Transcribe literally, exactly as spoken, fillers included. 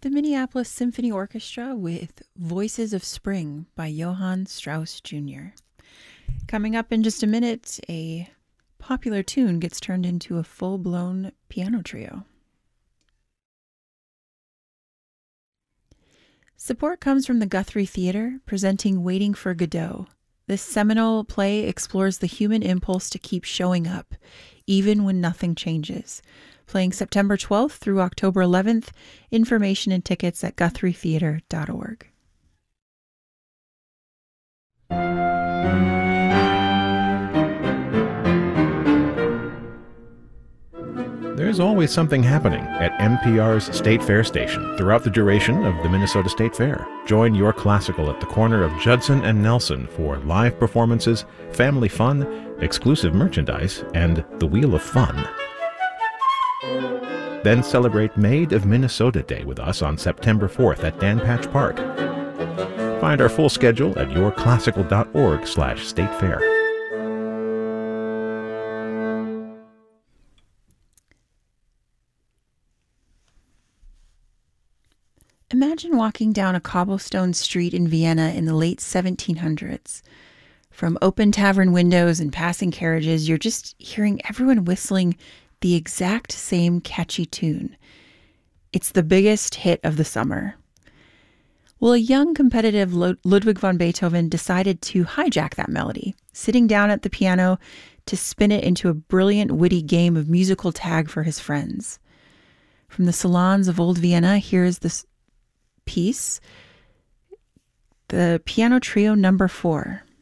the Minneapolis Symphony Orchestra with Voices of Spring by Johann Strauss Junior Coming up in just a minute, a popular tune gets turned into a full-blown piano trio. Support comes from the Guthrie Theater, presenting Waiting for Godot. This seminal play explores the human impulse to keep showing up, even when nothing changes. Playing September twelfth through October eleventh. Information and tickets at guthrie theater dot org. There's always something happening at N P R's State Fair station throughout the duration of the Minnesota State Fair. Join your classical at the corner of Judson and Nelson for live performances, family fun, exclusive merchandise, and the Wheel of Fun. Then celebrate Made of Minnesota Day with us on September fourth at Dan Patch Park. Find our full schedule at your classical dot org slash state fair. Imagine walking down a cobblestone street in Vienna in the late seventeen hundreds. From open tavern windows and passing carriages, you're just hearing everyone whistling the exact same catchy tune. It's the biggest hit of the summer. Well, a young, competitive Ludwig van Beethoven decided to hijack that melody, sitting down at the piano to spin it into a brilliant, witty game of musical tag for his friends. From the salons of old Vienna, here's this piece, the Piano Trio Number Four.